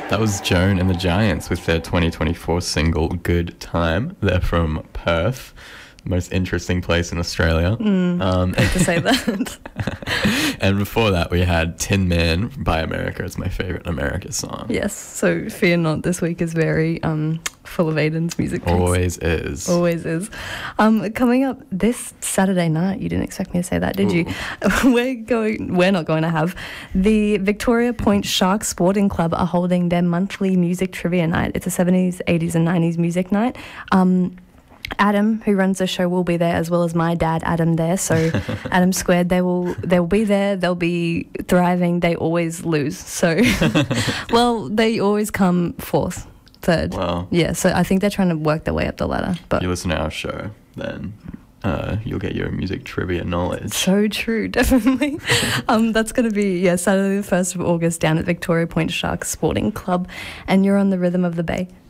That was Joan and the Giants with their 2024 single Good Time. They're from Perth, the most interesting place in Australia. Hate to say that. And before that, we had Tin Man by America. It's my favourite America song. Yes, so fear not, this week is very full of Aiden's music picks. Always is. Always is. Coming up this Saturday night, you didn't expect me to say that, did you? We're not going to have the Victoria Point Shark Sporting Club are holding their monthly music trivia night. It's a 70s, 80s and 90s music night. Adam, who runs the show, will be there, as well as my dad, Adam, there. So Adam Squared, they'll be there. They'll be thriving. They always lose. So, well, they always come fourth, third. Wow. Yeah, so I think they're trying to work their way up the ladder. But If you listen to our show, then you'll get your music trivia knowledge. so true, definitely. That's going to be, Saturday the 1st of August down at Victoria Point Shark Sporting Club. And you're on the Rhythm of the Bay.